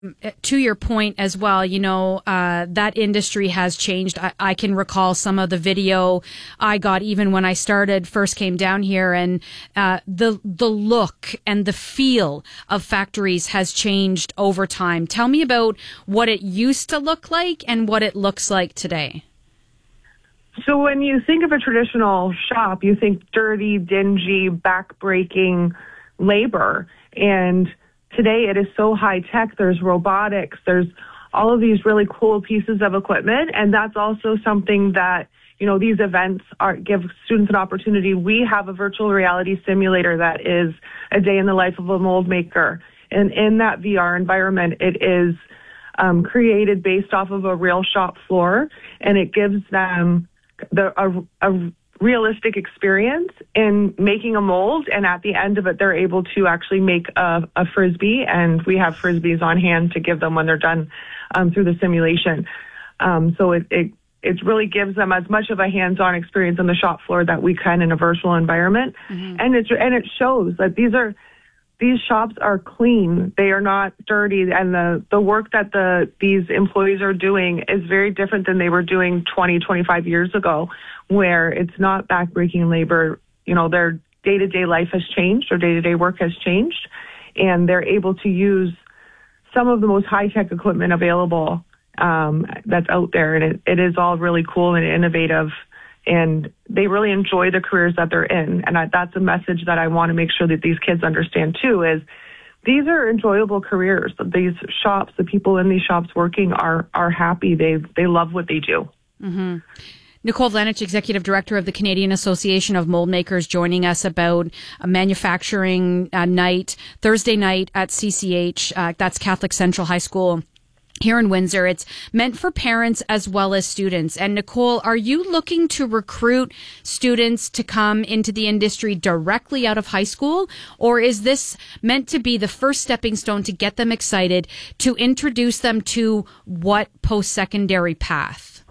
To your point as well, that industry has changed. I can recall some of the video I got even when I first came down here, and the look and the feel of factories has changed over time. Tell me about what it used to look like and what it looks like today. So when you think of a traditional shop, you think dirty, dingy, back-breaking labor. And today it is so high-tech. There's robotics. There's all of these really cool pieces of equipment. And that's also something that, these events give students an opportunity. We have a virtual reality simulator that is a day in the life of a mold maker. And in that VR environment, it is created based off of a real shop floor. And it gives them a realistic experience in making a mold, and at the end of it, they're able to actually make a Frisbee, and we have Frisbees on hand to give them when they're done through the simulation. So it really gives them as much of a hands-on experience on the shop floor that we can in a virtual environment. Mm-hmm. And it shows that these shops are clean. They are not dirty. And the work that these employees are doing is very different than they were doing 20, 25 years ago, where it's not backbreaking labor. Their day-to-day life has changed, their day-to-day work has changed, and they're able to use some of the most high-tech equipment available that's out there. And it is all really cool and innovative. And they really enjoy the careers that they're in. And that's a message that I want to make sure that these kids understand too, is these are enjoyable careers. These shops, the people in these shops working are happy. They love what they do. Mm-hmm. Nicole Vlanich, Executive Director of the Canadian Association of Mold Makers, joining us about a manufacturing night, Thursday night at CCH. That's Catholic Central High School here in Windsor. It's meant for parents as well as students. And Nicole, are you looking to recruit students to come into the industry directly out of high school? Or is this meant to be the first stepping stone to get them excited, to introduce them to what post-secondary path?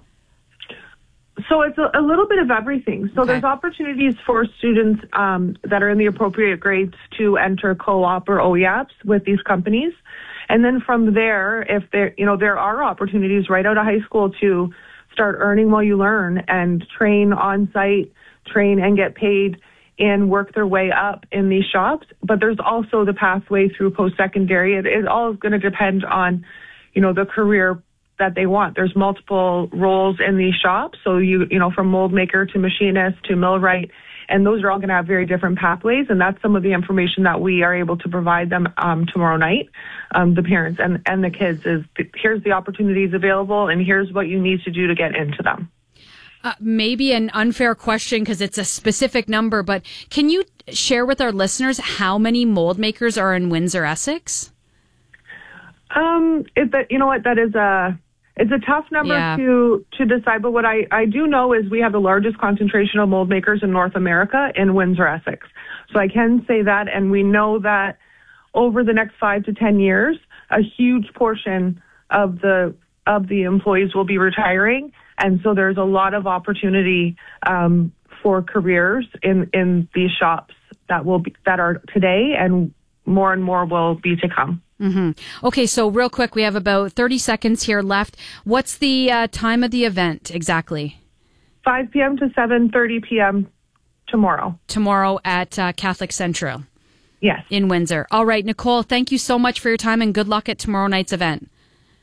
So it's a little bit of everything. So There's opportunities for students that are in the appropriate grades to enter co-op or OEAPs with these companies. And then from there, if there are opportunities right out of high school to start earning while you learn and train on site, train and get paid and work their way up in these shops. But there's also the pathway through post-secondary. It all is going to depend on, the career that they want. There's multiple roles in these shops. So from mold maker to machinist to millwright, and those are all going to have very different pathways. And that's some of the information that we are able to provide them tomorrow night, the parents and the kids, is here's the opportunities available and here's what you need to do to get into them. Maybe an unfair question because it's a specific number, but can you share with our listeners how many mold makers are in Windsor, Essex? It's a tough number to decide, but what I do know is we have the largest concentration of mold makers in North America in Windsor, Essex. So I can say that, and we know that over the next 5 to 10 years, a huge portion of the employees will be retiring, and so there's a lot of opportunity for careers in these shops that are today, and more will be to come. Mm-hmm. Okay, so real quick, we have about 30 seconds here left. What's the time of the event exactly? 5 p.m. to 7:30 p.m. tomorrow. Tomorrow at Catholic Central. Yes. In Windsor. All right, Nicole, thank you so much for your time and good luck at tomorrow night's event.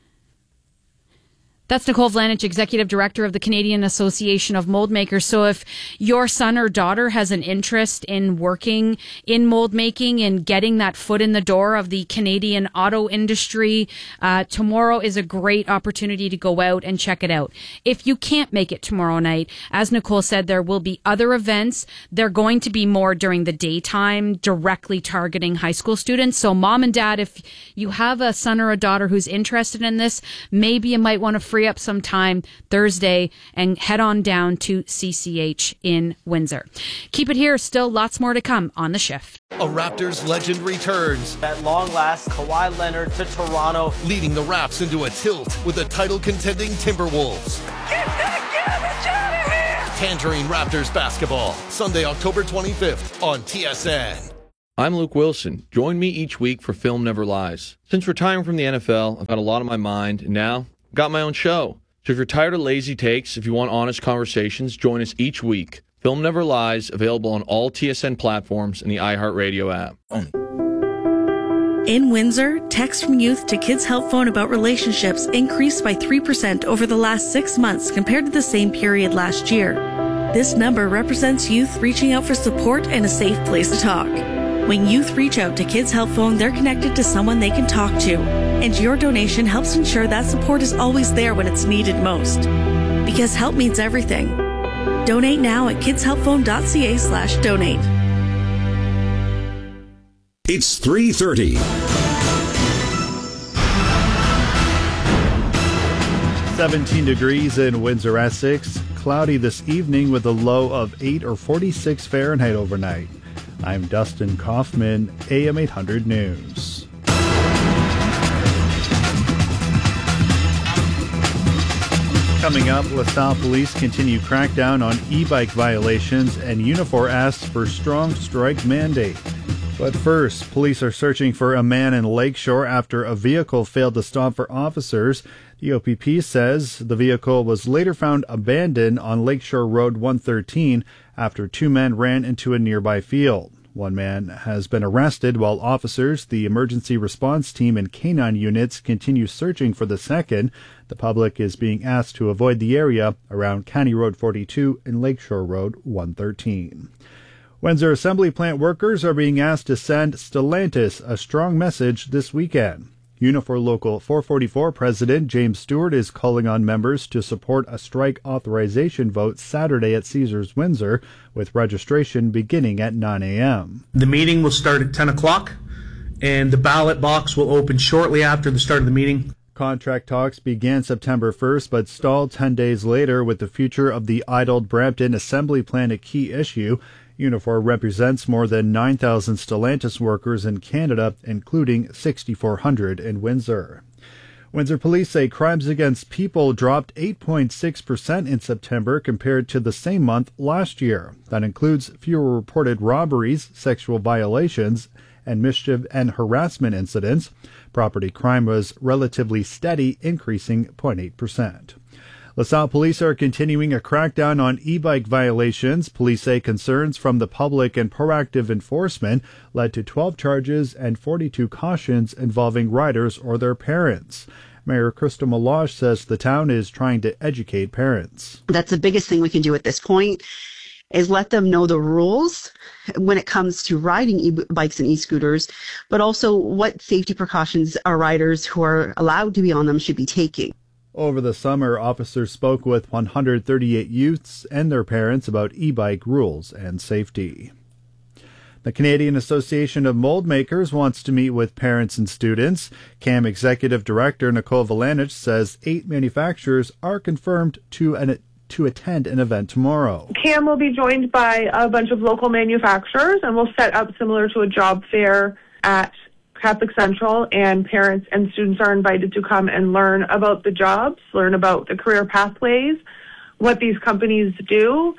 That's Nicole Vlanich, Executive Director of the Canadian Association of Mold Makers. So if your son or daughter has an interest in working in mold making and getting that foot in the door of the Canadian auto industry, tomorrow is a great opportunity to go out and check it out. If you can't make it tomorrow night, as Nicole said, there will be other events. They're going to be more during the daytime, directly targeting high school students. So mom and dad, if you have a son or a daughter who's interested in this, maybe you might want to free up some time Thursday and head on down to CCH in Windsor. Keep it here. Still lots more to come on The Shift. A Raptors legend returns. At long last, Kawhi Leonard to Toronto, leading the Raps into a tilt with the title-contending Timberwolves. Get that garbage out of here! Tangerine Raptors basketball, Sunday, October 25th on TSN. I'm Luke Wilson. Join me each week for Film Never Lies. Since retiring from the NFL, I've got a lot on my mind, and now I've got my own show. So if you're tired of lazy takes, if you want honest conversations, join us each week. Film Never Lies, available on all TSN platforms and the iHeartRadio app. In Windsor, texts from youth to Kids Help Phone about relationships increased by 3% over the last 6 months compared to the same period last year. This number represents youth reaching out for support and a safe place to talk. When youth reach out to Kids Help Phone, they're connected to someone they can talk to. And your donation helps ensure that support is always there when it's needed most. Because help means everything. Donate now at kidshelpphone.ca/donate. It's 3:30. 17 degrees in Windsor, Essex. Cloudy this evening with a low of 8 or 46 Fahrenheit overnight. I'm Dustin Kaufman, AM 800 News. Coming up, LaSalle police continue crackdown on e-bike violations, and Unifor asks for strong strike mandate. But first, police are searching for a man in Lakeshore after a vehicle failed to stop for officers. The OPP says the vehicle was later found abandoned on Lakeshore Road 113 after 2 men ran into a nearby field. 1 man has been arrested while officers, the emergency response team, and canine units continue searching for the second. The public is being asked to avoid the area around County Road 42 and Lakeshore Road 113. Windsor Assembly Plant workers are being asked to send Stellantis a strong message this weekend. Unifor Local 444 President James Stewart is calling on members to support a strike authorization vote Saturday at Caesars Windsor, with registration beginning at 9 a.m. The meeting will start at 10 o'clock, and the ballot box will open shortly after the start of the meeting. Contract talks began September 1st, but stalled 10 days later with the future of the idled Brampton Assembly Plant a key issue. Unifor represents more than 9,000 Stellantis workers in Canada, including 6,400 in Windsor. Windsor police say crimes against people dropped 8.6% in September compared to the same month last year. That includes fewer reported robberies, sexual violations, and mischief and harassment incidents. Property crime was relatively steady, increasing 0.8%. LaSalle police are continuing a crackdown on e-bike violations. Police say concerns from the public and proactive enforcement led to 12 charges and 42 cautions involving riders or their parents. Mayor Crystal Meloche says the town is trying to educate parents. That's the biggest thing we can do at this point, is let them know the rules when it comes to riding e-bikes and e-scooters, but also what safety precautions our riders who are allowed to be on them should be taking. Over the summer, officers spoke with 138 youths and their parents about e-bike rules and safety. The Canadian Association of Mold Makers wants to meet with parents and students. CAM Executive Director Nicole Valanich says 8 manufacturers are confirmed to attend an event tomorrow. CAM will be joined by a bunch of local manufacturers, and we'll set up similar to a job fair at Catholic Central, and parents and students are invited to come and learn about the jobs, learn about the career pathways, what these companies do,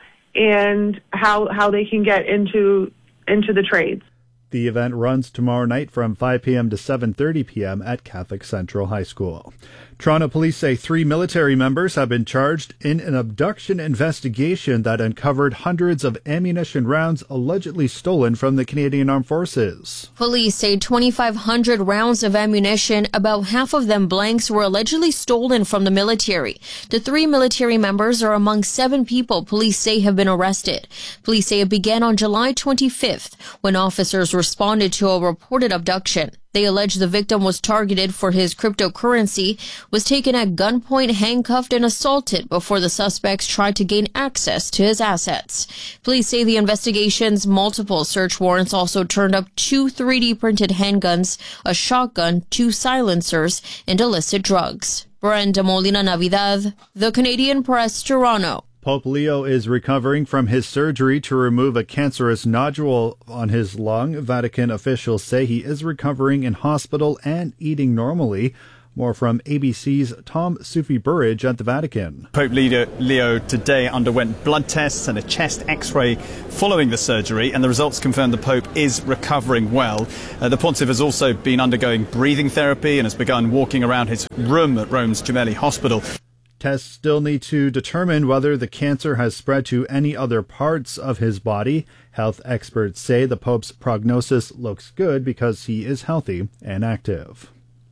and how they can get into the trades. The event runs tomorrow night from 5 p.m. to 7:30 p.m. at Catholic Central High School. Toronto police say 3 military members have been charged in an abduction investigation that uncovered hundreds of ammunition rounds allegedly stolen from the Canadian Armed Forces. Police say 2,500 rounds of ammunition, about half of them blanks, were allegedly stolen from the military. The 3 military members are among 7 people police say have been arrested. Police say it began on July 25th when officers responded to a reported abduction. They allege the victim was targeted for his cryptocurrency, was taken at gunpoint, handcuffed, and assaulted before the suspects tried to gain access to his assets. Police say the investigation's multiple search warrants also turned up 2 3D printed handguns, a shotgun, 2 silencers, and illicit drugs. Brenda Molina Navidad, The Canadian Press, Toronto. Pope Leo is recovering from his surgery to remove a cancerous nodule on his lung. Vatican officials say he is recovering in hospital and eating normally. More from ABC's Tom Sufi-Burridge at the Vatican. Pope Leo today underwent blood tests and a chest x-ray following the surgery, and the results confirm the Pope is recovering well. The Pontiff has also been undergoing breathing therapy and has begun walking around his room at Rome's Gemelli Hospital. Tests still need to determine whether the cancer has spread to any other parts of his body. Health experts say the Pope's prognosis looks good because he is healthy and active.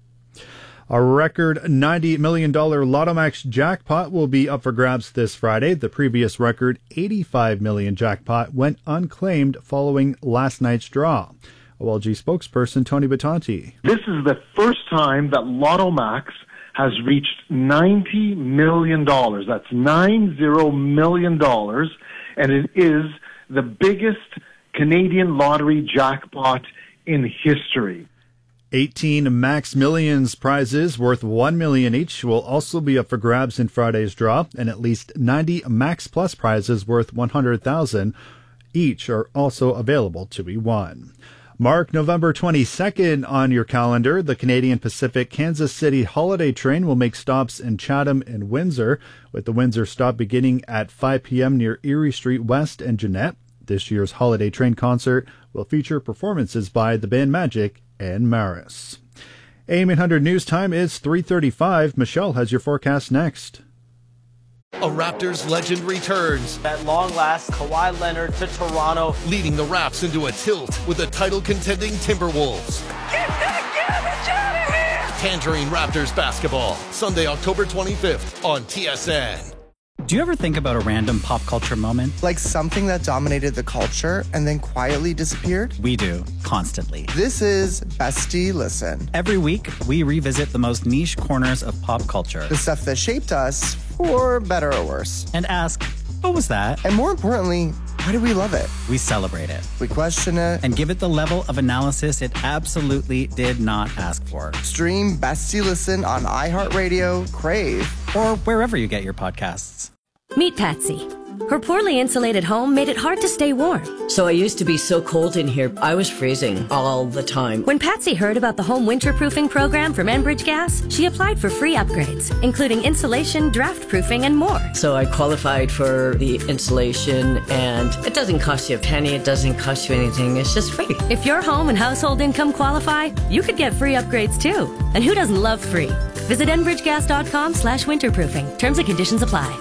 A record $90 million Lotto Max jackpot will be up for grabs this Friday. The previous record $85 million jackpot went unclaimed following last night's draw. OLG spokesperson Tony Batanti. This is the first time that Lotto Max has reached $90 million. That's $90 million, and it is the biggest Canadian lottery jackpot in history. 18 Max Millions prizes worth $1 million each will also be up for grabs in Friday's draw, and at least 90 Max Plus prizes worth $100,000 each are also available to be won. Mark November 22nd on your calendar. The Canadian Pacific Kansas City holiday train will make stops in Chatham and Windsor, with the Windsor stop beginning at 5 p.m. near Erie Street West and Jeanette. This year's holiday train concert will feature performances by the band Magic and Maris. AM 800 News Time is 3:35. Michelle has your forecast next. A Raptors legend returns. At long last, Kawhi Leonard to Toronto, leading the Raps into a tilt with the title-contending Timberwolves. Get that garbage out of here! Tangerine Raptors basketball, Sunday, October 25th on TSN. Do you ever think about a random pop culture moment? Like something that dominated the culture and then quietly disappeared? We do, constantly. This is Bestie Listen. Every week, we revisit the most niche corners of pop culture. The stuff that shaped us, for better or worse. And ask, what was that? And more importantly, why do we love it? We celebrate it. We question it. And give it the level of analysis it absolutely did not ask for. Stream Bestie Listen on iHeartRadio, Crave, or wherever you get your podcasts. Meet Patsy. Her poorly insulated home made it hard to stay warm. So I used to be so cold in here, I was freezing all the time. When Patsy heard about the home winterproofing program from Enbridge Gas, she applied for free upgrades, including insulation, draft proofing, and more. So I qualified for the insulation, and it doesn't cost you a penny, it doesn't cost you anything, it's just free. If your home and household income qualify, you could get free upgrades too. And who doesn't love free? Visit enbridgegas.com/winterproofing. Terms and conditions apply.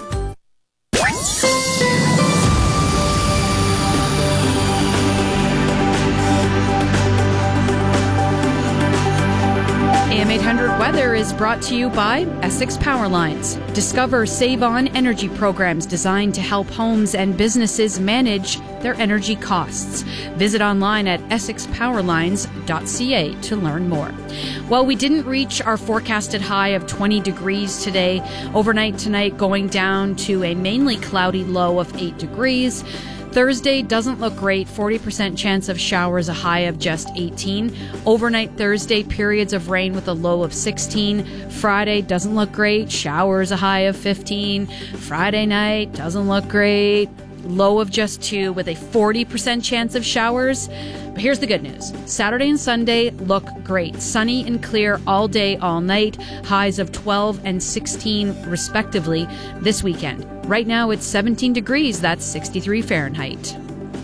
AM 800 weather is brought to you by Essex Power Lines. Discover Save On energy programs designed to help homes and businesses manage their energy costs. Visit online at essexpowerlines.ca to learn more. Well, we didn't reach our forecasted high of 20 degrees today. Overnight tonight going down to a mainly cloudy low of 8 degrees. Thursday doesn't look great, 40% chance of showers, a high of just 18. Overnight Thursday, periods of rain with a low of 16. Friday doesn't look great, showers, a high of 15. Friday night doesn't look great, low of just 2 with a 40% chance of showers. But here's the good news. Saturday and Sunday look great. Sunny and clear all day, all night. Highs of 12 and 16 respectively this weekend. Right now it's 17 degrees. That's 63 Fahrenheit.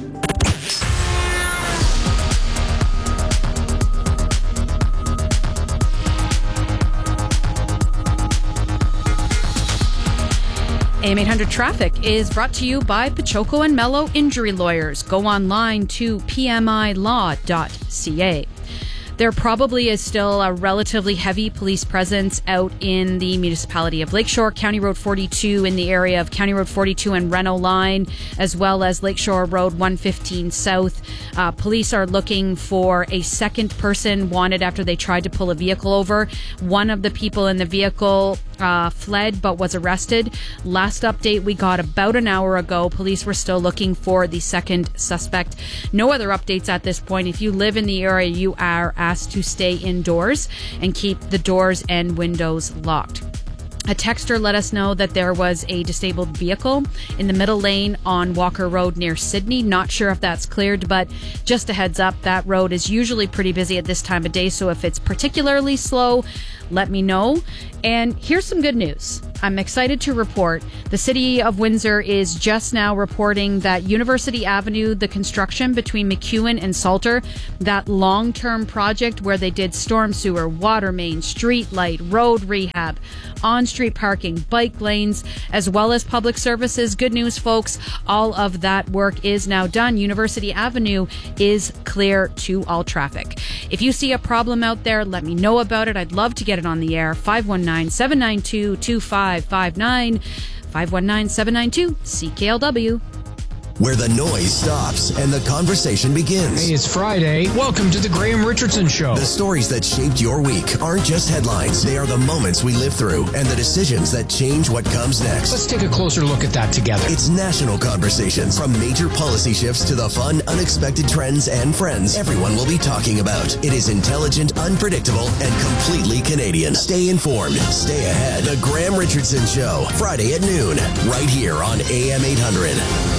AM 800 Traffic is brought to you by Pachoco and Mello Injury Lawyers. Go online to pmilaw.ca. There probably is still a relatively heavy police presence out in the municipality of Lakeshore, County Road 42 in the area of County Road 42 and Reno Line, as well as Lakeshore Road 115 South. Police are looking for a second person wanted after they tried to pull a vehicle over. One of the people in the vehicle fled but was arrested. Last update we got about an hour ago. Police were still looking for the second suspect. No other updates at this point. If you live in the area, you are asked to stay indoors and keep the doors and windows locked. A texter let us know that there was a disabled vehicle in the middle lane on Walker Road near Sydney. Not sure if that's cleared, but just a heads up, that road is usually pretty busy at this time of day, so if it's particularly slow, let me know. And here's some good news. I'm excited to report the City of Windsor is just now reporting that University Avenue, the construction between McEwen and Salter, that long-term project where they did storm sewer, water main, street light, road rehab, on-street parking, bike lanes, as well as public services. Good news, folks. All of that work is now done. University Avenue is clear to all traffic. If you see a problem out there, let me know about it. I'd love to get it on the air. 519-792-2559. 519-792-CKLW. Where the noise stops and the conversation begins. Hey, it's Friday. Welcome to the Graham Richardson Show. The stories that shaped your week aren't just headlines. They are the moments we live through and the decisions that change what comes next. Let's take a closer look at that together. It's national conversations. From major policy shifts to the fun, unexpected trends and friends everyone will be talking about. It is intelligent, unpredictable, and completely Canadian. Stay informed. Stay ahead. The Graham Richardson Show. Friday at noon. Right here on AM 800.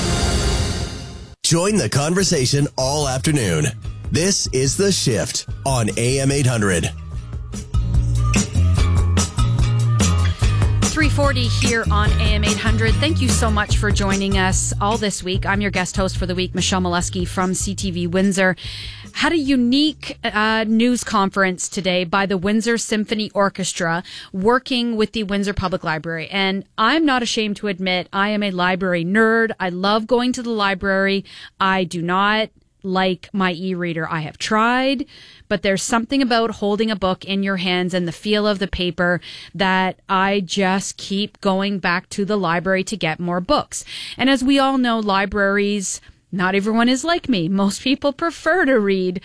Join the conversation all afternoon. This is The Shift on AM 800. 3:40 here on AM 800. Thank you so much for joining us all this week. I'm your guest host for the week, Michelle Molesky from CTV Windsor. Had a unique news conference today by the Windsor Symphony Orchestra working with the Windsor Public Library. And I'm not ashamed to admit I am a library nerd. I love going to the library. I do not like my e-reader. I have tried, but there's something about holding a book in your hands and the feel of the paper that I just keep going back to the library to get more books. And as we all know, libraries, not everyone is like me. Most people prefer to read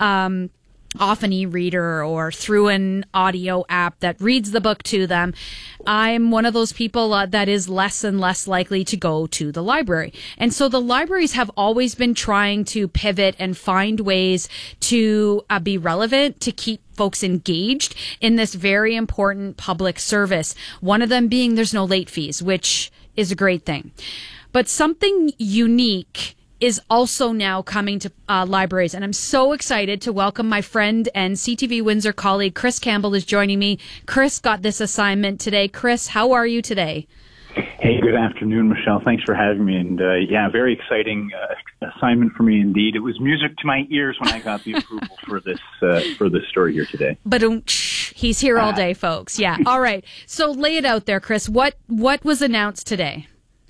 off an e-reader or through an audio app that reads the book to them. I'm one of those people that is less and less likely to go to the library. And so the libraries have always been trying to pivot and find ways to be relevant, to keep folks engaged in this very important public service. One of them being there's no late fees, which is a great thing. But something unique is also now coming to libraries. And I'm so excited to welcome my friend and CTV Windsor colleague, Chris Campbell, is joining me. Chris got this assignment today. Chris, how are you today? Hey, good afternoon, Michelle. Thanks for having me. And very exciting assignment for me indeed. It was music to my ears when I got the approval for this story here today. But he's here all day, folks. Yeah. All right. So lay it out there, Chris. What was announced today?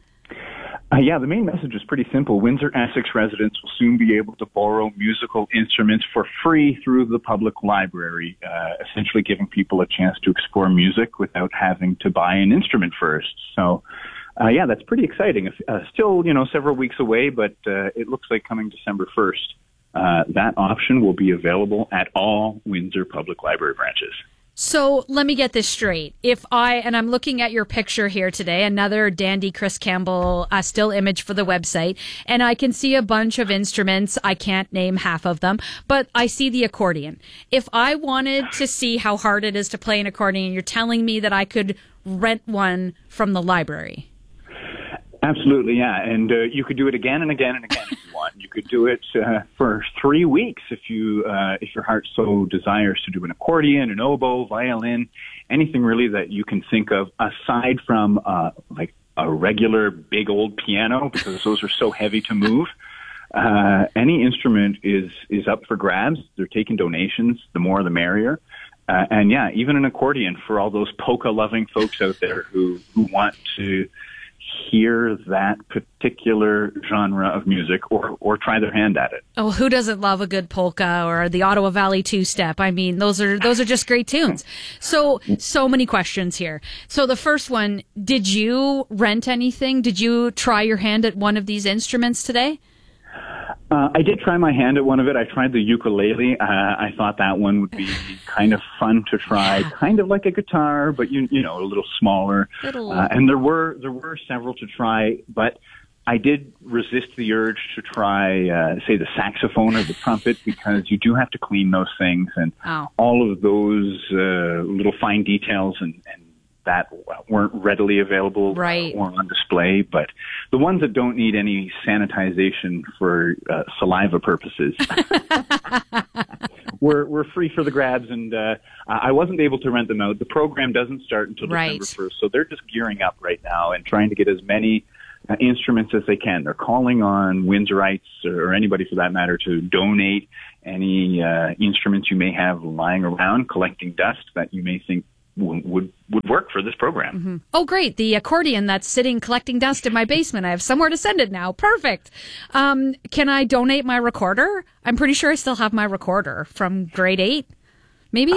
The main message is pretty simple. Windsor-Essex residents will soon be able to borrow musical instruments for free through the public library, essentially giving people a chance to explore music without having to buy an instrument first. So, that's pretty exciting. Still, several weeks away, but it looks like coming December 1st, that option will be available at all Windsor Public Library branches. So let me get this straight. I'm looking at your picture here today, another dandy Chris Campbell still image for the website, and I can see a bunch of instruments. I can't name half of them, but I see the accordion. If I wanted to see how hard it is to play an accordion, you're telling me that I could rent one from the library. Absolutely, yeah. And you could do it again and again and again if you want. You could do it for 3 weeks if your heart so desires to do an accordion, an oboe, violin, anything really that you can think of aside from like a regular big old piano, because those are so heavy to move. Any instrument is up for grabs. They're taking donations. The more, the merrier. Even an accordion for all those polka-loving folks out there who want to hear that particular genre of music or try their hand at it. Oh, who doesn't love a good polka or the Ottawa Valley two-step? I mean, those are just great tunes. So many questions here. So the first one, did you rent anything? Did you try your hand at one of these instruments today? I did try my hand at one of it. I tried the ukulele. I thought that one would be kind of fun to try, kind of like a guitar, but you know, a little smaller. And there were several to try, but I did resist the urge to try, say, the saxophone or the trumpet, because you do have to clean those things, and all of those little fine details and that weren't readily available or on display. But the ones that don't need any sanitization for saliva purposes were free for the grabs, and I wasn't able to rent them out. The program doesn't start until December 1st, so they're just gearing up right now and trying to get as many instruments as they can. They're calling on Windsorites or anybody for that matter to donate any instruments you may have lying around, collecting dust that you may think would work for this program. Mm-hmm. Oh, great. The accordion that's sitting collecting dust in my basement. I have somewhere to send it now. Perfect. Can I donate my recorder? I'm pretty sure I still have my recorder from grade 8. Maybe?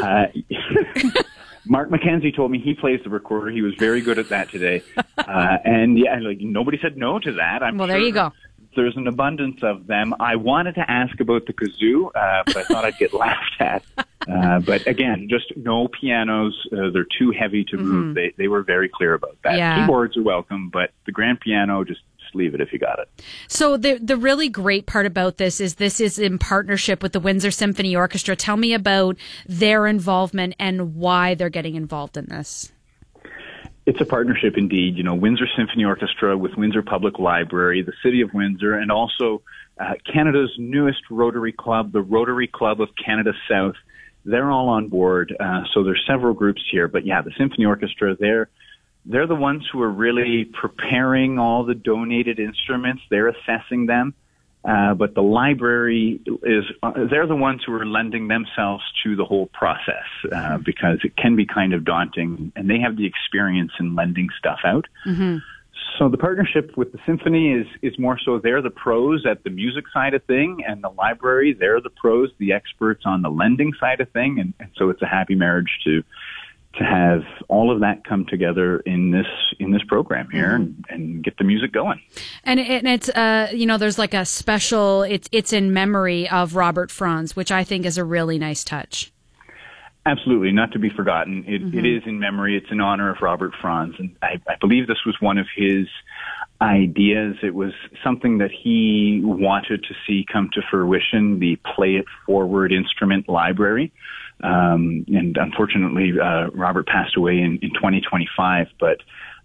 Mark McKenzie told me he plays the recorder. He was very good at that today. And yeah, like nobody said no to that. Well, there you go. There's an abundance of them. I wanted to ask about the kazoo, but I thought I'd get laughed at. But again, just no pianos. They're too heavy to move. They were very clear about that. Yeah. Keyboards are welcome, but the grand piano, just leave it if you got it. So the really great part about this is in partnership with the Windsor Symphony Orchestra. Tell me about their involvement and why they're getting involved in this. It's a partnership indeed. You know, Windsor Symphony Orchestra with Windsor Public Library, the City of Windsor, and also Canada's newest Rotary Club, the Rotary Club of Canada South. They're all on board. So there's several groups here. But yeah, the Symphony Orchestra, they're the ones who are really preparing all the donated instruments. They're assessing them. But the library they're the ones who are lending themselves to the whole process because it can be kind of daunting, and they have the experience in lending stuff out. Mm-hmm. So the partnership with the symphony is more so they're the pros at the music side of thing, and the library, they're the pros, the experts on the lending side of thing, and so it's a happy marriage to have all of that come together in this program here and get the music going. And it's there's like a special it's in memory of Robert Franz, which I think is a really nice touch. Absolutely, not to be forgotten. It is in memory. It's in honor of Robert Franz, and I believe this was one of his ideas. It was something that he wanted to see come to fruition, the Play It Forward instrument library. And unfortunately, Robert passed away in 2025, but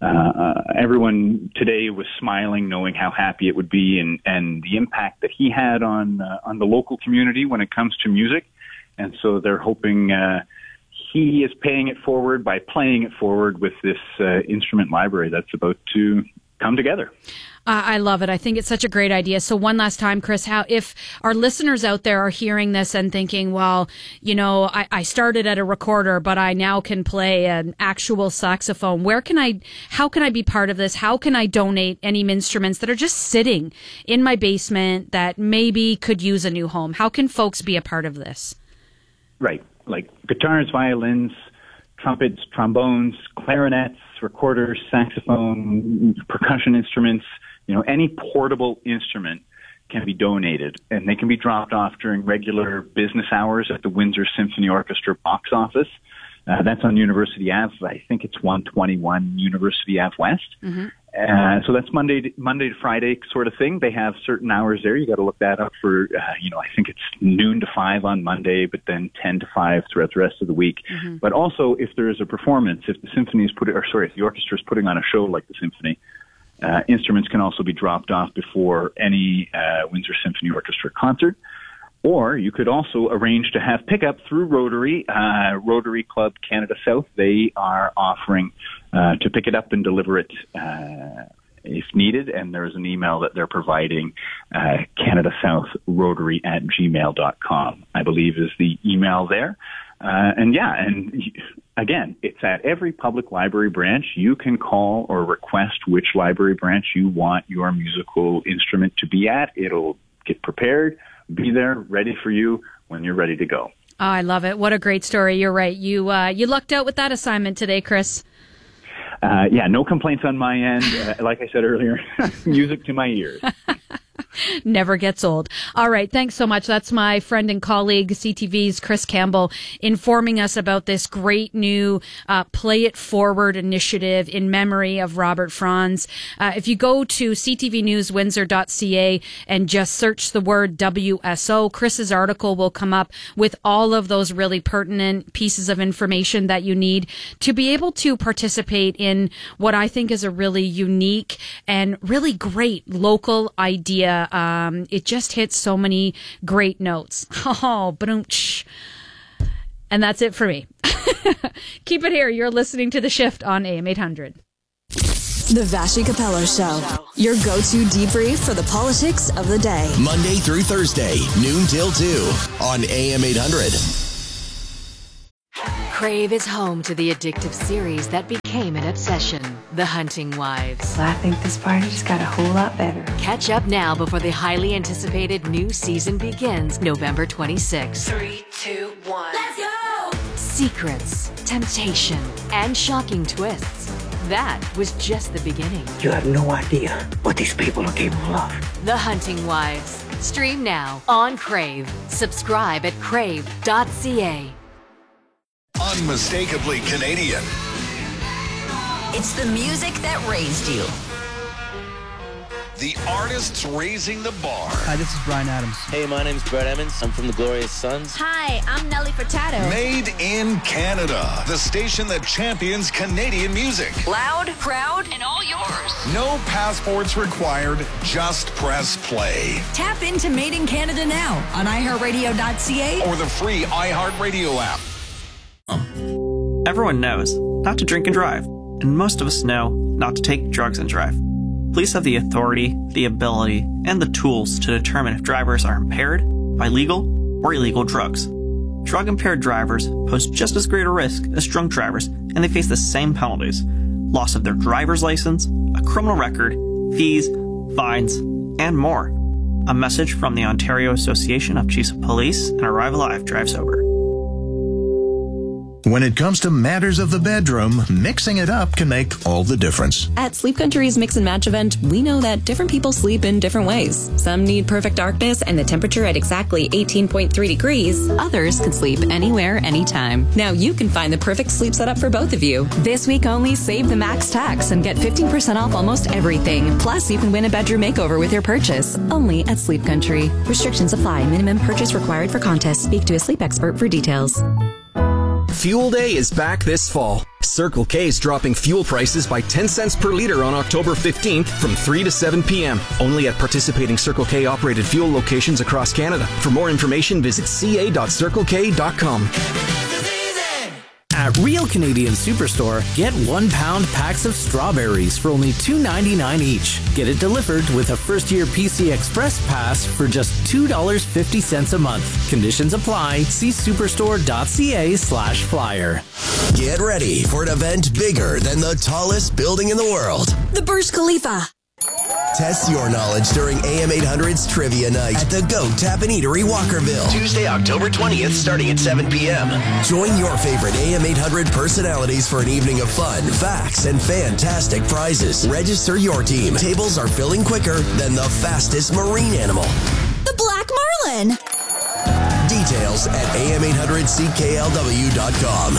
everyone today was smiling, knowing how happy it would be and the impact that he had on the local community when it comes to music. And so they're hoping he is paying it forward by playing it forward with this instrument library that's about to come together. I love it. I think it's such a great idea. So one last time, Chris, if our listeners out there are hearing this and thinking, well, I started at a recorder, but I now can play an actual saxophone. How can I be part of this? How can I donate any instruments that are just sitting in my basement that maybe could use a new home? How can folks be a part of this? Right. Like guitars, violins, trumpets, trombones, clarinets, recorders, saxophone, percussion instruments, any portable instrument can be donated, and they can be dropped off during regular business hours at the Windsor Symphony Orchestra box office. That's on University Ave. I think it's 121 University Ave West. Mm-hmm. So that's Monday to Friday sort of thing. They have certain hours there. You got to look that up for, I think it's noon to 5 on Monday, but then 10 to 5 throughout the rest of the week. Mm-hmm. But also, if there is a performance, if the orchestra is putting on a show like the symphony, instruments can also be dropped off before any Windsor Symphony Orchestra concert. Or you could also arrange to have pickup through Rotary, Rotary Club Canada South. They are offering to pick it up and deliver it if needed. And there's an email that they're providing, canadasouth.rotary@gmail.com, I believe is the email there. And again, it's at every public library branch. You can call or request which library branch you want your musical instrument to be at. It'll get prepared, be there, ready for you when you're ready to go. Oh, I love it. What a great story. You're right. You lucked out with that assignment today, Chris. No complaints on my end. Like I said earlier, music to my ears. Never gets old. All right. Thanks so much. That's my friend and colleague, CTV's Chris Campbell, informing us about this great new Play It Forward initiative in memory of Robert Franz. If you go to ctvnewswindsor.ca and just search the word WSO, Chris's article will come up with all of those really pertinent pieces of information that you need to be able to participate in what I think is a really unique and really great local idea It just hits so many great notes. Oh, ba-dum-tsh. And that's it for me. Keep it here. You're listening to The Shift on AM 800. The Vassy Capello Show. Your go-to debrief for the politics of the day. Monday through Thursday, noon till 2 on AM 800. Crave is home to the addictive series that became an obsession, The Hunting Wives. I think this party just got a whole lot better. Catch up now before the highly anticipated new season begins November 26th. 3, 2, 1. Let's go! Secrets, temptation, and shocking twists. That was just the beginning. You have no idea what these people are capable of. The Hunting Wives. Stream now on Crave. Subscribe at crave.ca. Unmistakably Canadian. It's the music that raised you. The artists raising the bar. Hi, this is Bryan Adams. Hey, my name's Brett Emmons. I'm from the Glorious Sons. Hi, I'm Nelly Furtado. Made in Canada. The station that champions Canadian music. Loud, proud, and all yours. No passports required. Just press play. Tap into Made in Canada now on iHeartRadio.ca or the free iHeartRadio app. Everyone knows not to drink and drive, and most of us know not to take drugs and drive. Police have the authority, the ability, and the tools to determine if drivers are impaired by legal or illegal drugs. Drug-impaired drivers pose just as great a risk as drunk drivers, and they face the same penalties: loss of their driver's license, a criminal record, fees, fines, and more. A message from the Ontario Association of Chiefs of Police and Arrive Alive Drive Sober. When it comes to matters of the bedroom, mixing it up can make all the difference. At Sleep Country's Mix and Match event, we know that different people sleep in different ways. Some need perfect darkness and the temperature at exactly 18.3 degrees. Others can sleep anywhere, anytime. Now you can find the perfect sleep setup for both of you. This week only, save the max tax and get 15% off almost everything. Plus, you can win a bedroom makeover with your purchase. Only at Sleep Country. Restrictions apply. Minimum purchase required for contest. Speak to a sleep expert for details. Fuel Day is back this fall. Circle K is dropping fuel prices by 10 cents per liter on October 15th from 3 to 7 p.m. Only at participating Circle K operated fuel locations across Canada. For more information, visit ca.circlek.com. At Real Canadian Superstore, get 1 pound packs of strawberries for only $2.99 each. Get it delivered with a first-year PC Express pass for just $2.50 a month. Conditions apply. See superstore.ca/flyer. Get ready for an event bigger than the tallest building in the world. The Burj Khalifa. Test your knowledge during AM 800's Trivia Night at the Goat Tap and Eatery, Walkerville. Tuesday, October 20th, starting at 7 p.m. Join your favorite AM 800 personalities for an evening of fun, facts, and fantastic prizes. Register your team. Tables are filling quicker than the fastest marine animal. The Black Marlin. Details at am800cklw.com.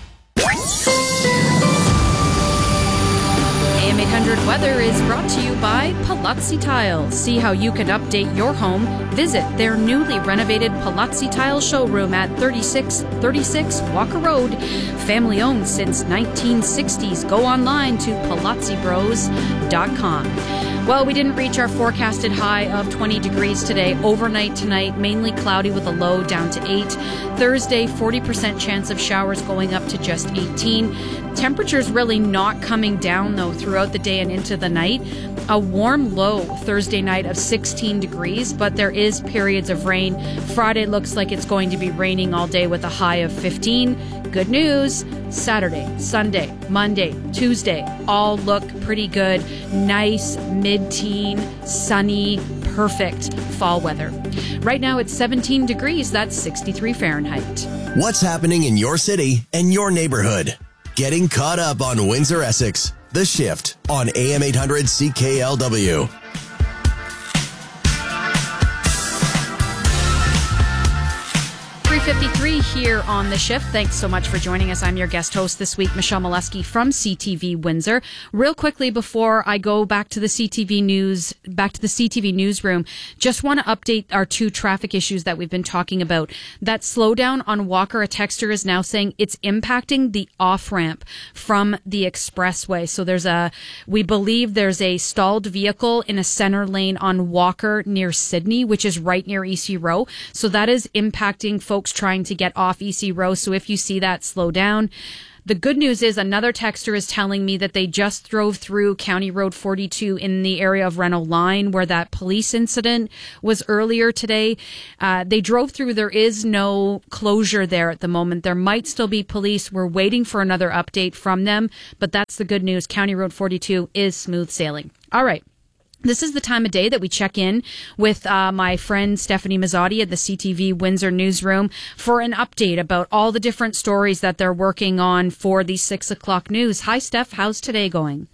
AM 800 weather is brought to you by Palazzi Tile. See how you can update your home. Visit their newly renovated Palazzi Tile showroom at 3636 Walker Road. Family owned since 1960s. Go online to palazzibros.com. Well, we didn't reach our forecasted high of 20 degrees today. Overnight tonight, mainly cloudy with a low down to 8. Thursday, 40% chance of showers going up to just 18. Temperatures really not coming down, though, throughout the day and into the night. A warm low Thursday night of 16 degrees, but there is periods of rain. Friday looks like it's going to be raining all day with a high of 15. Good news, Saturday, Sunday, Monday, Tuesday, all look pretty good. Nice, mid-teen, sunny, perfect fall weather. Right now it's 17 degrees, that's 63 Fahrenheit. What's happening in your city and your neighborhood? Getting caught up on Windsor, Essex. The Shift on AM 800 CKLW. 3:53 here on The Shift. Thanks so much for joining us. I'm your guest host this week, Michelle Molesky from CTV Windsor. Real quickly before I go back to the CTV newsroom, just want to update our two traffic issues that we've been talking about. That slowdown on Walker, a texter is now saying it's impacting the off-ramp from the expressway. So we believe there's a stalled vehicle in a center lane on Walker near Sydney, which is right near EC Row. So that is impacting folks trying to get off EC Row. So if you see that, slow down. The good news is another texter is telling me that they just drove through County Road 42 in the area of Renault Line where that police incident was earlier today. They drove through. There is no closure there at the moment. There might still be police. We're waiting for another update from them, but that's the good news. County Road 42 is smooth sailing. All right. This is the time of day that we check in with my friend Stephanie Mazzotti at the CTV Windsor newsroom for an update about all the different stories that they're working on for the 6 o'clock news. Hi, Steph. How's today going?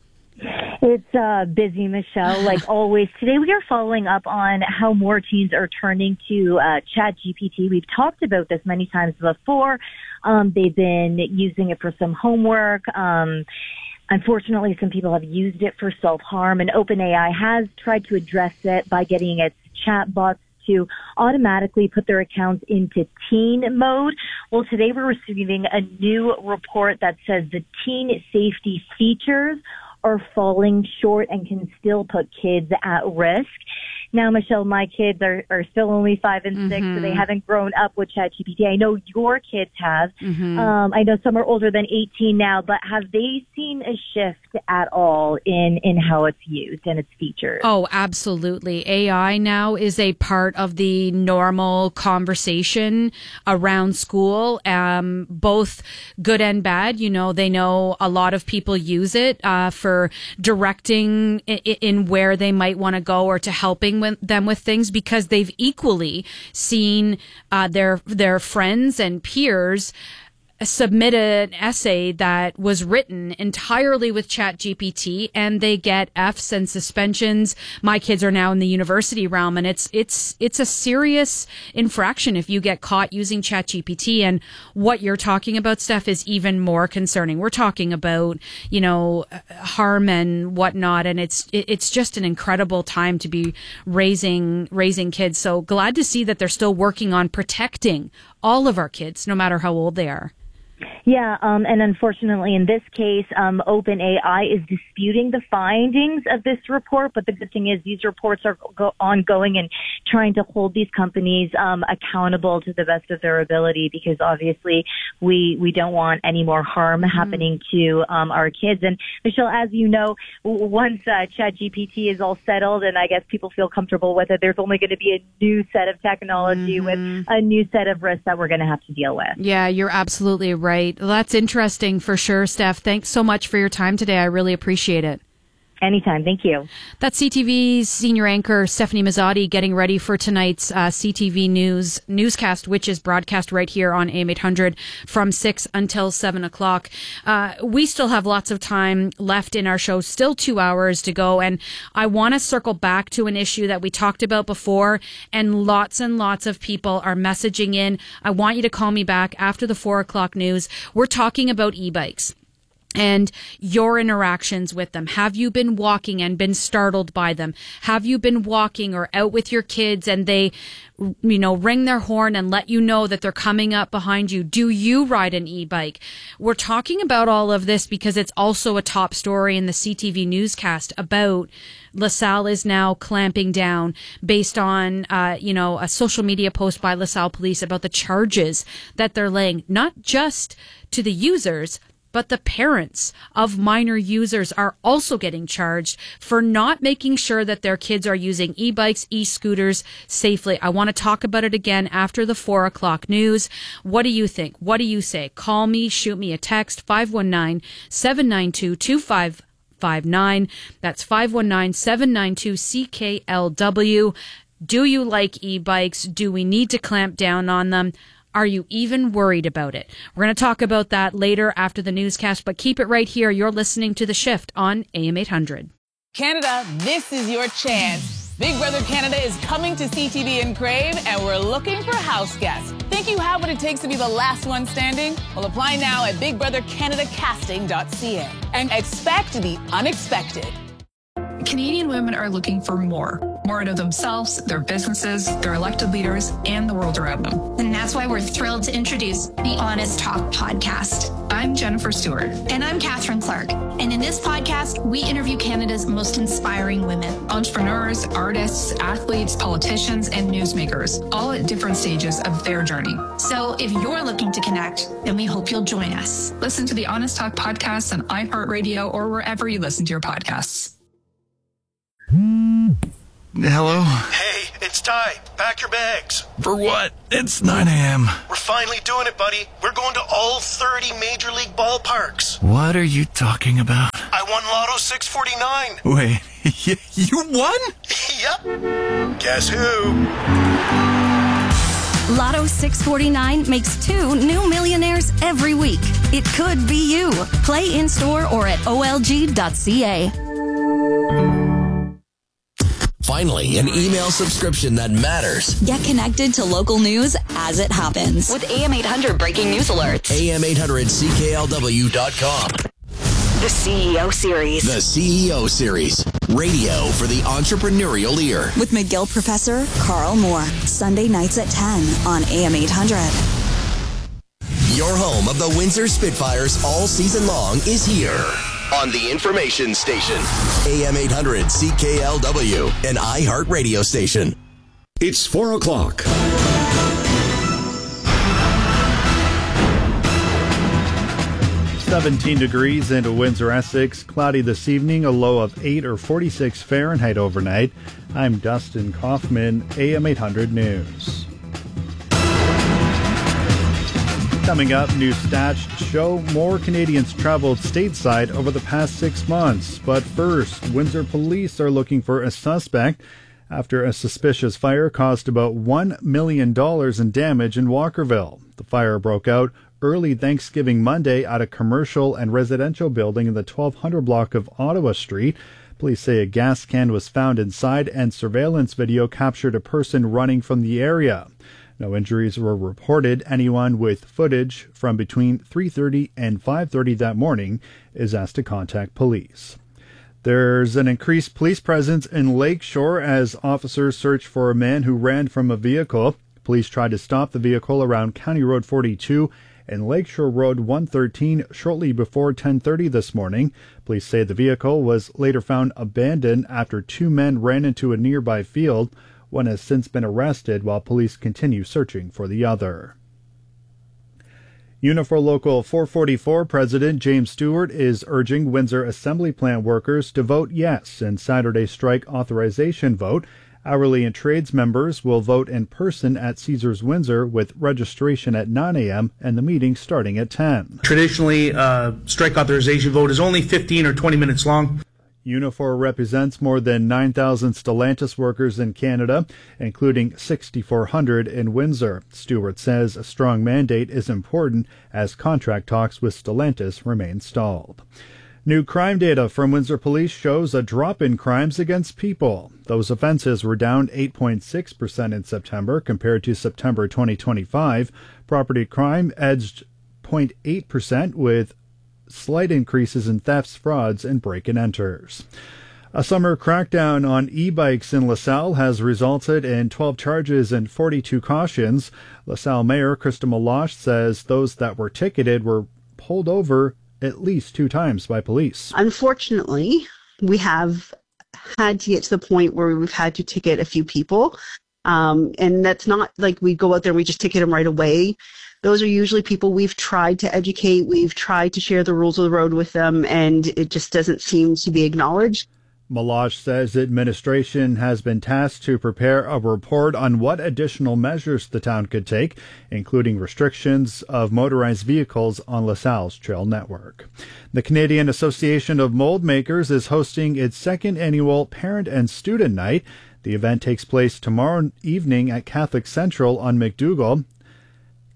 It's busy, Michelle, like always. Today we are following up on how more teens are turning to ChatGPT. We've talked about this many times before. They've been using it for some homework. Unfortunately, some people have used it for self-harm, and OpenAI has tried to address it by getting its chatbots to automatically put their accounts into teen mode. Well, today we're receiving a new report that says the teen safety features are falling short and can still put kids at risk. Now, Michelle, my kids are still only 5 and 6, so they haven't grown up with ChatGPT. I know your kids have. I know some are older than 18 now, but have they seen a shift at all in how it's used and its features? Oh, absolutely. AI now is a part of the normal conversation around school, both good and bad. You know, they know a lot of people use it for directing in where they might want to go or to helping them with things, because they've equally seen their friends and peers submit an essay that was written entirely with ChatGPT, and they get Fs and suspensions. My kids are now in the university realm, and it's a serious infraction if you get caught using ChatGPT. And what you're talking about, Steph, is even more concerning. We're talking about, harm and whatnot, and it's just an incredible time to be raising kids. So glad to see that they're still working on protecting all of our kids, no matter how old they are. Yeah, and unfortunately in this case, OpenAI is disputing the findings of this report, but the good thing is these reports are ongoing and trying to hold these companies accountable to the best of their ability, because obviously we don't want any more harm happening to our kids. And Michelle, as you know, once ChatGPT is all settled and I guess people feel comfortable with it, there's only going to be a new set of technology with a new set of risks that we're going to have to deal with. Yeah, you're absolutely right. Well, that's interesting for sure, Steph. Thanks so much for your time today. I really appreciate it. Anytime. Thank you. That's CTV's senior anchor, Stephanie Mazzotti, getting ready for tonight's CTV newscast, which is broadcast right here on AM 800 from 6 until 7 o'clock. We still have lots of time left in our show, still 2 hours to go. And I want to circle back to an issue that we talked about before, and lots of people are messaging in. I want you to call me back after the 4 o'clock news. We're talking about e-bikes and your interactions with them. Have you been walking and been startled by them? Have you been walking or out with your kids and they, ring their horn and let you know that they're coming up behind you? Do you ride an e-bike? We're talking about all of this because it's also a top story in the CTV newscast about LaSalle is now clamping down based on, a social media post by LaSalle police about the charges that they're laying, not just to the users, but the parents of minor users are also getting charged for not making sure that their kids are using e-bikes, e-scooters safely. I want to talk about it again after the 4 o'clock news. What do you think? What do you say? Call me, shoot me a text, 519-792-2559. That's 519-792-CKLW. Do you like e-bikes? Do we need to clamp down on them? Are you even worried about it? We're going to talk about that later after the newscast, but keep it right here. You're listening to The Shift on AM 800. Canada, this is your chance. Big Brother Canada is coming to CTV and Crave, and we're looking for house guests. Think you have what it takes to be the last one standing? Well, apply now at bigbrothercanadacasting.ca and expect the unexpected. Canadian women are looking for more out of themselves, their businesses, their elected leaders, and the world around them. And that's why we're thrilled to introduce the Honest Talk podcast. I'm Jennifer Stewart. And I'm Catherine Clark. And in this podcast, we interview Canada's most inspiring women. Entrepreneurs, artists, athletes, politicians, and newsmakers, all at different stages of their journey. So if you're looking to connect, then we hope you'll join us. Listen to the Honest Talk podcast on iHeartRadio or wherever you listen to your podcasts. Hello? Hey, it's Ty. Pack your bags. For what? It's 9 a.m. We're finally doing it, buddy. We're going to all 30 Major League ballparks. What are you talking about? I won Lotto 649. Wait, you won? Yep. Guess who? Lotto 649 makes 2 new millionaires every week. It could be you. Play in-store or at olg.ca. Finally, an email subscription that matters. Get connected to local news as it happens. With AM 800 breaking news alerts. AM800CKLW.com. The CEO Series. The CEO Series. Radio for the entrepreneurial ear. With McGill professor Carl Moore. Sunday nights at 10 on AM 800. Your home of the Windsor Spitfires all season long is here. On the information station, AM 800 CKLW, an iHeart radio station. It's 4 o'clock. "17 degrees into Windsor, Essex. Cloudy this evening, a low of 8 or 46 Fahrenheit overnight. I'm Dustin Kaufman, AM 800 News. Coming up, new stats show more Canadians traveled stateside over the past 6 months. But first, Windsor police are looking for a suspect after a suspicious fire caused about $1 million in damage in Walkerville. The fire broke out early Thanksgiving Monday at a commercial and residential building in the 1200 block of Ottawa Street. Police say a gas can was found inside and surveillance video captured a person running from the area. No injuries were reported. Anyone with footage from between 3:30 and 5:30 that morning is asked to contact police. There's an increased police presence in Lakeshore as officers search for a man who ran from a vehicle. Police tried to stop the vehicle around County Road 42 and Lakeshore Road 113 shortly before 10:30 this morning. Police say the vehicle was later found abandoned after 2 men ran into a nearby field. One has since been arrested while police continue searching for the other. Unifor Local 444 President James Stewart is urging Windsor Assembly Plant workers to vote yes in Saturday's strike authorization vote. Hourly and trades members will vote in person at Caesars Windsor with registration at 9 a.m. and the meeting starting at 10. Traditionally, strike authorization vote is only 15 or 20 minutes long. Unifor represents more than 9,000 Stellantis workers in Canada, including 6,400 in Windsor. Stewart says a strong mandate is important as contract talks with Stellantis remain stalled. New crime data from Windsor Police shows a drop in crimes against people. Those offenses were down 8.6% in September compared to September 2025. Property crime edged 0.8% with slight increases in thefts, frauds, and break-and-enters. A summer crackdown on e-bikes in LaSalle has resulted in 12 charges and 42 cautions. LaSalle Mayor Krista Meloche says those that were ticketed were pulled over at least 2 times by police. Unfortunately, we have had to get to the point where we've had to ticket a few people. And that's not like we go out there and we just ticket them right away. Those are usually people we've tried to educate, we've tried to share the rules of the road with them, and it just doesn't seem to be acknowledged. Meloche says administration has been tasked to prepare a report on what additional measures the town could take, including restrictions of motorized vehicles on LaSalle's trail network. The Canadian Association of Mold Makers is hosting its 2nd annual Parent and Student Night. The event takes place tomorrow evening at Catholic Central on McDougall.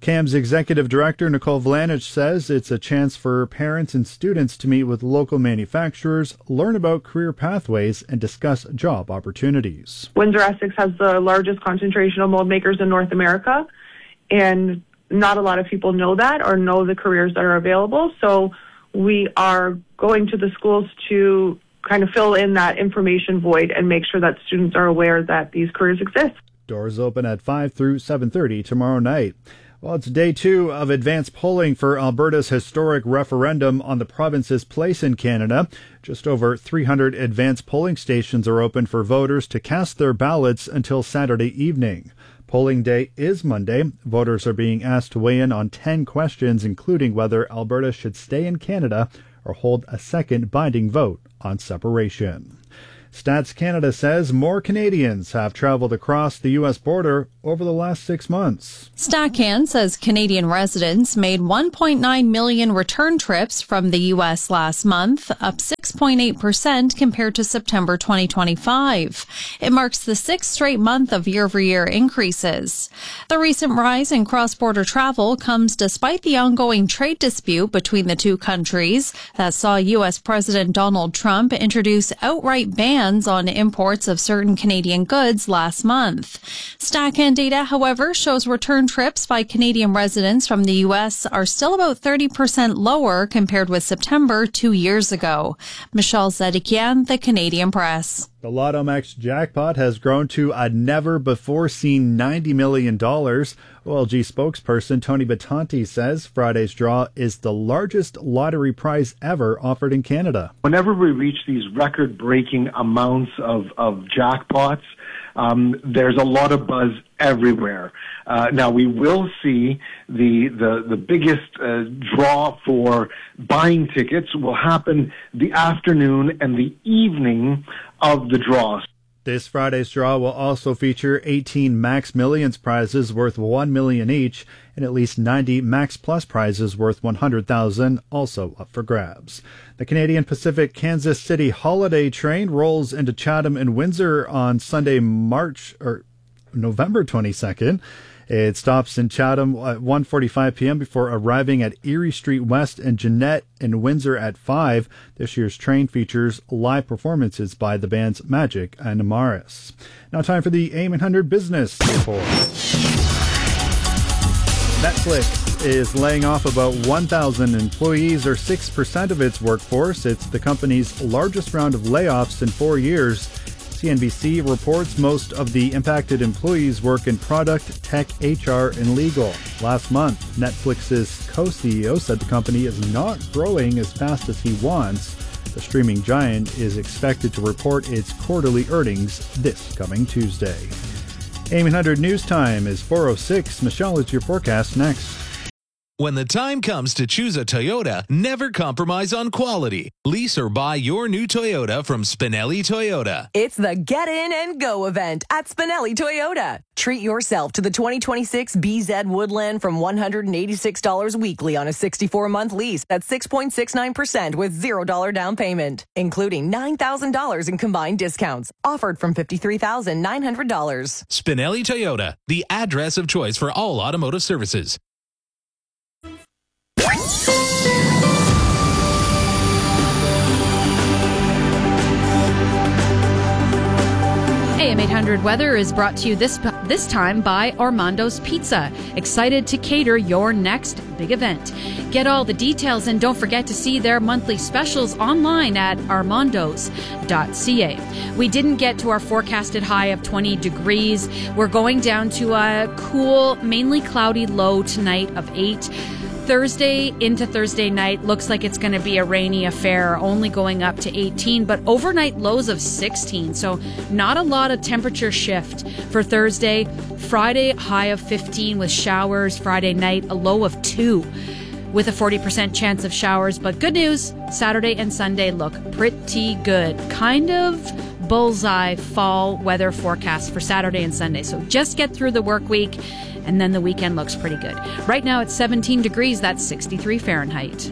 CAM's executive director, Nicole Vlanich, says it's a chance for parents and students to meet with local manufacturers, learn about career pathways, and discuss job opportunities. Windsor-Essex has the largest concentration of mold makers in North America, and not a lot of people know that or know the careers that are available. So we are going to the schools to kind of fill in that information void and make sure that students are aware that these careers exist. Doors open at 5 through 7:30 tomorrow night. Well, it's day 2 of advanced polling for Alberta's historic referendum on the province's place in Canada. Just over 300 advanced polling stations are open for voters to cast their ballots until Saturday evening. Polling day is Monday. Voters are being asked to weigh in on 10 questions, including whether Alberta should stay in Canada or hold a second binding vote on separation. Stats Canada says more Canadians have traveled across the U.S. border over the last 6 months. StatCan says Canadian residents made 1.9 million return trips from the U.S. last month, up 6.8% compared to September 2025. It marks the 6th straight month of year-over-year increases. The recent rise in cross-border travel comes despite the ongoing trade dispute between the two countries that saw U.S. President Donald Trump introduce outright bans on imports of certain Canadian goods last month. StatCan data, however, shows return trips by Canadian residents from the U.S. are still about 30% lower compared with September 2 years ago. Michelle Zedekian, The Canadian Press. The Lotto Max jackpot has grown to a never-before-seen $90 million. OLG spokesperson Tony Batanti says Friday's draw is the largest lottery prize ever offered in Canada. Whenever we reach these record-breaking amounts of jackpots, there's a lot of buzz everywhere. Now we will see the biggest draw for buying tickets will happen the afternoon and the evening of the draw. This Friday's draw will also feature 18 Max Millions prizes worth $1 million each and at least 90 Max Plus prizes worth $100,000 also up for grabs. The Canadian Pacific Kansas City Holiday Train rolls into Chatham and Windsor on Sunday, November 22nd. It stops in Chatham at 1:45 p.m. before arriving at Erie Street West and Jeanette in Windsor at 5. This year's train features live performances by the bands Magic and Amaris. Now time for the AM 800 Business Report. Netflix is laying off about 1,000 employees, or 6% of its workforce. It's the company's largest round of layoffs in 4 years. CNBC reports most of the impacted employees work in product, tech, HR, and legal. Last month, Netflix's co-CEO said the company is not growing as fast as he wants. The streaming giant is expected to report its quarterly earnings this coming Tuesday. AM 800 News Time is 4:06. Michelle, it's your forecast next. When the time comes to choose a Toyota, never compromise on quality. Lease or buy your new Toyota from Spinelli Toyota. It's the Get In and Go event at Spinelli Toyota. Treat yourself to the 2026 BZ Woodland from $186 weekly on a 64-month lease at 6.69% with $0 down payment, including $9,000 in combined discounts. Offered from $53,900. Spinelli Toyota, the address of choice for all automotive services. AM 800 weather is brought to you this time by Armando's Pizza. Excited to cater your next big event. Get all the details and don't forget to see their monthly specials online at armandos.ca. We didn't get to our forecasted high of 20 degrees. We're going down to a cool, mainly cloudy low tonight of 8. Thursday into Thursday night looks like it's going to be a rainy affair, only going up to 18, but overnight lows of 16. So not a lot of temperature shift for Thursday. Friday, high of 15 with showers. Friday night, a low of 2 with a 40% chance of showers. But good news, Saturday and Sunday look pretty good. Kind of bullseye fall weather forecast for Saturday and Sunday. So just get through the work week, and then the weekend looks pretty good. Right now it's 17 degrees. That's 63 Fahrenheit.